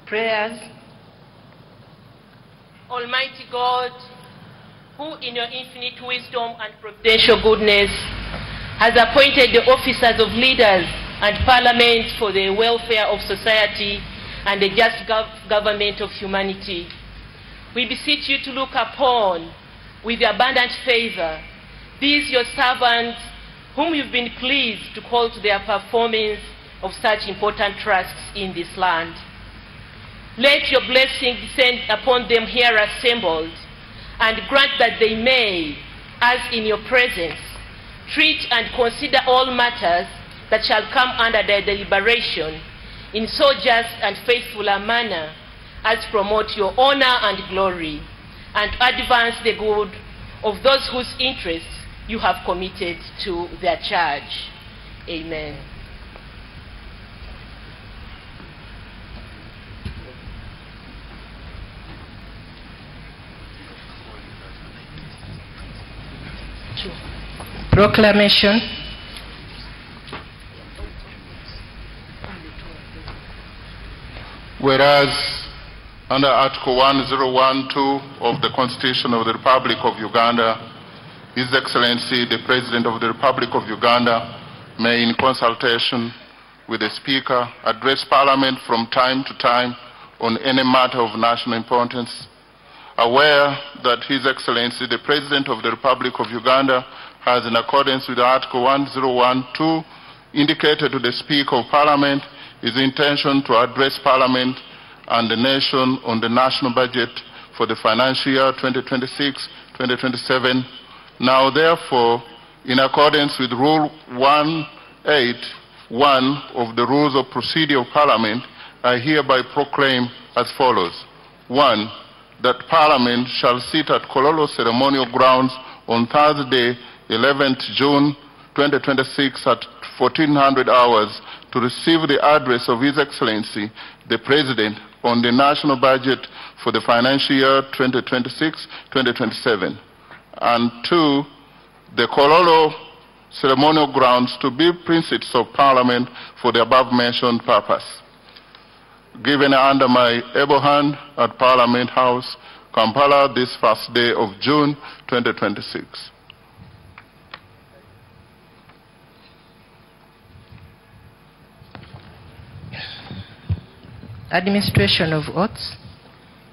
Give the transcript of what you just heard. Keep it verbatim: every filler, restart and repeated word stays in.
Prayers. Almighty God, who in your infinite wisdom and providential goodness has appointed the officers of leaders and parliament for the welfare of society and the just gov government of humanity, we beseech you to look upon with abundant favor these your servants whom you've been pleased to call to their performance of such important tasks in this land. Let your blessing descend upon them here assembled, and grant that they may, as in your presence, treat and consider all matters that shall come under their deliberation in so just and faithful a manner as promote your honor and glory, and advance the good of those whose interests you have committed to their charge. Amen. Proclamation. Whereas under Article one oh one two of the Constitution of the Republic of Uganda, His Excellency the President of the Republic of Uganda may, in consultation with the Speaker, address Parliament from time to time on any matter of national importance. Aware that His Excellency the President of the Republic of Uganda has, in accordance with Article one oh one two, indicated to the Speaker of Parliament his intention to address Parliament and the nation on the national budget for the financial year twenty twenty-six twenty twenty-seven. Now, therefore, in accordance with Rule one eighty-one of the Rules of Procedure of Parliament, I hereby proclaim as follows. One, that Parliament shall sit at Kololo Ceremonial Grounds on Thursday, eleventh June twenty twenty-six at fourteen hundred hours to receive the address of His Excellency, the President, on the national budget for the financial year twenty twenty-six twenty twenty-seven. And two, the Kololo Ceremonial Grounds to be precincts of Parliament for the above-mentioned purpose. Given under my able hand at Parliament House, Kampala, this first day of June twenty twenty-six. Administration of oaths.